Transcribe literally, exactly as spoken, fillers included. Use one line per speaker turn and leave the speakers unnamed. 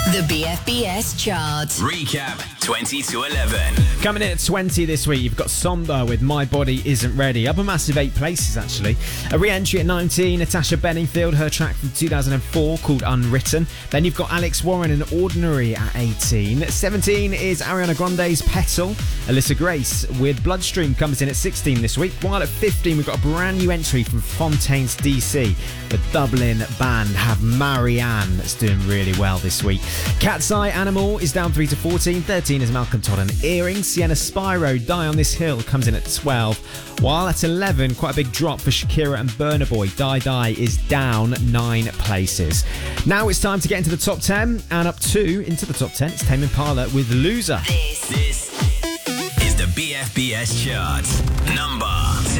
The B F B S chart.
Recap twenty to eleven.
Coming in at twenty this week, you've got Somber with My Body Isn't Ready. Up a massive eight places, actually. A re-entry at nineteen, Natasha Bedingfield, her track from two thousand four called Unwritten. Then you've got Alex Warren and Ordinary at eighteen. seventeen is Ariana Grande's Petal. Alyssa Grace with Bloodstream comes in at sixteen this week. While at fifteen, we've got a brand new entry from Fontaines D C. The Dublin band have Marianne that's doing really well this week. Cat's Eye Animal is down three to fourteen. thirteen is Malcolm Todd and Earring. Sienna Spyro, Die on This Hill, comes in at twelve. While at eleven, quite a big drop for Shakira and Burna Boy. Die Die is down nine places. Now it's time to get into the top ten. And up two into the top ten, it's Tame Impala with Loser.
This,
This is the B F B S chart. Number